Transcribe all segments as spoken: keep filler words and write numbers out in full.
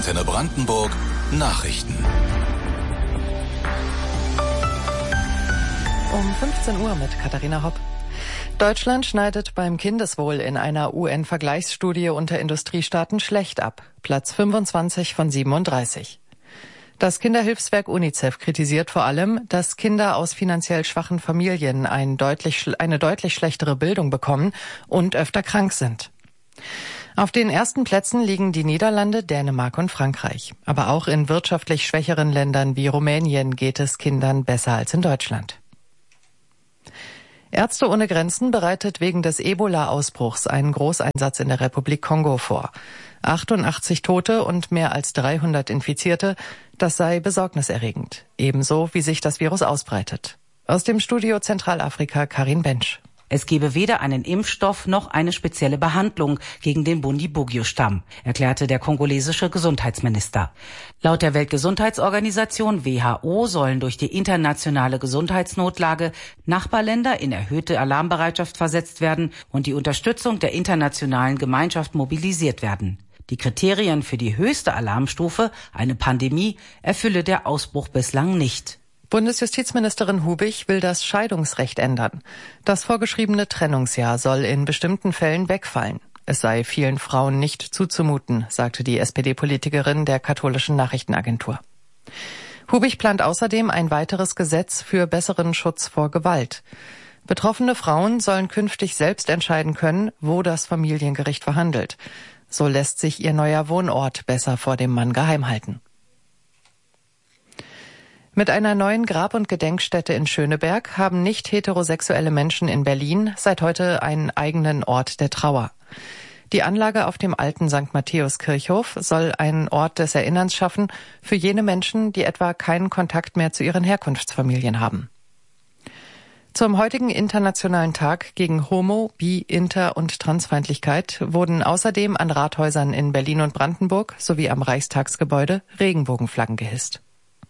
Antenne Brandenburg Nachrichten. Um fünfzehn Uhr mit Katharina Hopp. Deutschland schneidet beim Kindeswohl in einer U N-Vergleichsstudie unter Industriestaaten schlecht ab. Platz fünfundzwanzig von siebenunddreißig. Das Kinderhilfswerk UNICEF kritisiert vor allem, dass Kinder aus finanziell schwachen Familien ein deutlich, eine deutlich schlechtere Bildung bekommen und öfter krank sind. Auf den ersten Plätzen liegen die Niederlande, Dänemark und Frankreich. Aber auch in wirtschaftlich schwächeren Ländern wie Rumänien geht es Kindern besser als in Deutschland. Ärzte ohne Grenzen bereitet wegen des Ebola-Ausbruchs einen Großeinsatz in der Republik Kongo vor. achtundachtzig Tote und mehr als dreihundert Infizierte, das sei besorgniserregend. Ebenso, wie sich das Virus ausbreitet. Aus dem Studio Zentralafrika, Karin Bensch. Es gebe weder einen Impfstoff noch eine spezielle Behandlung gegen den Bundibugyo-Stamm, erklärte der kongolesische Gesundheitsminister. Laut der Weltgesundheitsorganisation W H O sollen durch die internationale Gesundheitsnotlage Nachbarländer in erhöhte Alarmbereitschaft versetzt werden und die Unterstützung der internationalen Gemeinschaft mobilisiert werden. Die Kriterien für die höchste Alarmstufe, eine Pandemie, erfülle der Ausbruch bislang nicht. Bundesjustizministerin Hubig will das Scheidungsrecht ändern. Das vorgeschriebene Trennungsjahr soll in bestimmten Fällen wegfallen. Es sei vielen Frauen nicht zuzumuten, sagte die S P D-Politikerin der katholischen Nachrichtenagentur. Hubig plant außerdem ein weiteres Gesetz für besseren Schutz vor Gewalt. Betroffene Frauen sollen künftig selbst entscheiden können, wo das Familiengericht verhandelt. So lässt sich ihr neuer Wohnort besser vor dem Mann geheim halten. Mit einer neuen Grab- und Gedenkstätte in Schöneberg haben nicht heterosexuelle Menschen in Berlin seit heute einen eigenen Ort der Trauer. Die Anlage auf dem alten Sankt Matthäus-Kirchhof soll einen Ort des Erinnerns schaffen für jene Menschen, die etwa keinen Kontakt mehr zu ihren Herkunftsfamilien haben. Zum heutigen Internationalen Tag gegen Homo-, Bi-, Inter- und Transfeindlichkeit wurden außerdem an Rathäusern in Berlin und Brandenburg sowie am Reichstagsgebäude Regenbogenflaggen gehisst.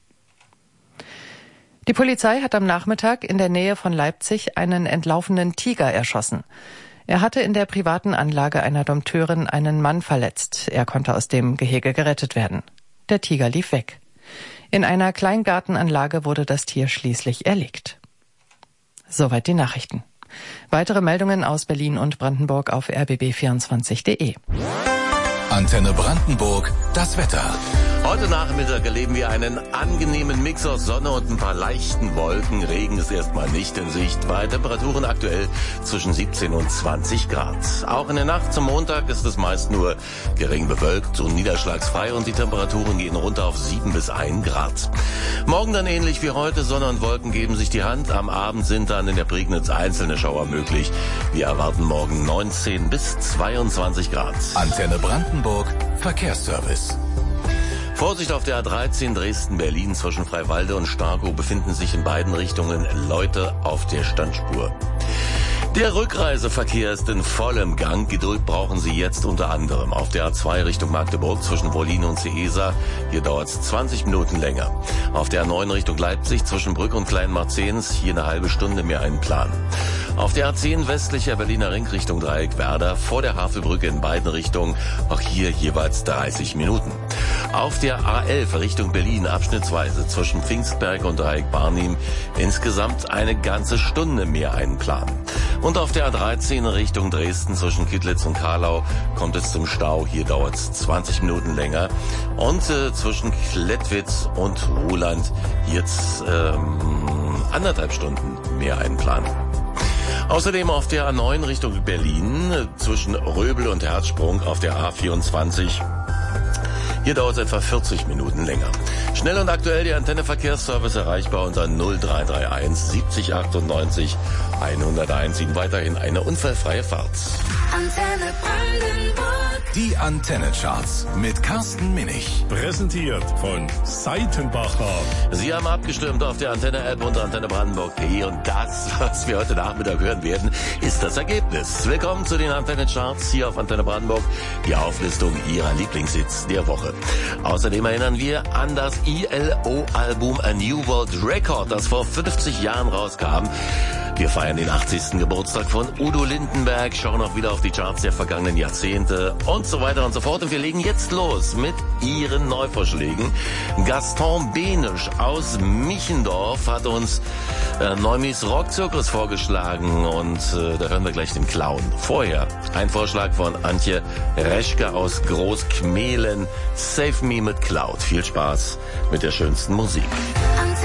Die Polizei hat am Nachmittag in der Nähe von Leipzig einen entlaufenen Tiger erschossen. Er hatte in der privaten Anlage einer Dompteurin einen Mann verletzt. Er konnte aus dem Gehege gerettet werden. Der Tiger lief weg. In einer Kleingartenanlage wurde das Tier schließlich erlegt. Soweit die Nachrichten. Weitere Meldungen aus Berlin und Brandenburg auf r b b vierundzwanzig punkt de. Antenne Brandenburg, das Wetter. Heute Nachmittag erleben wir einen angenehmen Mix aus Sonne und ein paar leichten Wolken. Regen ist erstmal nicht in Sicht. Bei Temperaturen aktuell zwischen siebzehn und zwanzig Grad. Auch in der Nacht zum Montag ist es meist nur gering bewölkt und niederschlagsfrei und die Temperaturen gehen runter auf sieben bis ein Grad. Morgen dann ähnlich wie heute. Sonne und Wolken geben sich die Hand. Am Abend sind dann in der Prignitz einzelne Schauer möglich. Wir erwarten morgen neunzehn bis zweiundzwanzig Grad. Antenne Brandenburg, Verkehrsservice. Vorsicht auf der A dreizehn Dresden-Berlin zwischen Freiwalde und Starkow befinden sich in beiden Richtungen Leute auf der Standspur. Der Rückreiseverkehr ist in vollem Gang. Geduld brauchen Sie jetzt unter anderem auf der A zwei Richtung Magdeburg zwischen Wollin und Seesa. Hier dauert es zwanzig Minuten länger. Auf der A neun Richtung Leipzig zwischen Brück und Kleinmarzens hier eine halbe Stunde mehr einplanen. Auf der A zehn westlicher Berliner Ring Richtung Dreieck-Werder vor der Havelbrücke in beiden Richtungen. Auch hier jeweils dreißig Minuten. Auf der A elf Richtung Berlin abschnittsweise zwischen Pfingstberg und Dreieck-Barnim insgesamt eine ganze Stunde mehr einplanen. Und auf der A dreizehn Richtung Dresden zwischen Kittlitz und Karlau kommt es zum Stau. Hier dauert es zwanzig Minuten länger. Und äh, zwischen Klettwitz und Ruhland jetzt ähm, anderthalb Stunden mehr einplanen. Außerdem auf der A neun Richtung Berlin äh, zwischen Röbel und Herzsprung auf der A vierundzwanzig. Hier dauert es etwa vierzig Minuten länger. Schnell und aktuell der Antenne Verkehrsservice erreichbar unter null drei drei eins siebzig achtundneunzig hunderteins. Ihnen weiterhin eine unfallfreie Fahrt. Antenne Brandenburg. Die Antenne-Charts mit Carsten Minich. Präsentiert von Seitenbacher. Sie haben abgestimmt auf der Antenne-App unter antenne brandenburg punkt de und das, was wir heute Nachmittag hören werden, ist das Ergebnis. Willkommen zu den Antenne-Charts hier auf Antenne Brandenburg, die Auflistung Ihrer Lieblingshits der Woche. Außerdem erinnern wir an das I L O-Album A New World Record, das vor fünfzig Jahren rauskam. Wir feiern den achtzigsten Geburtstag von Udo Lindenberg, schauen auch wieder auf die Charts der vergangenen Jahrzehnte und so weiter und so fort. Und wir legen jetzt los mit Ihren Neuvorschlägen. Gaston Benisch aus Michendorf hat uns äh, Neumis Rockzirkus vorgeschlagen und äh, da hören wir gleich den Clown. Vorher ein Vorschlag von Antje Reschke aus Großkmehlen. Save Me mit Cloud. Viel Spaß mit der schönsten Musik.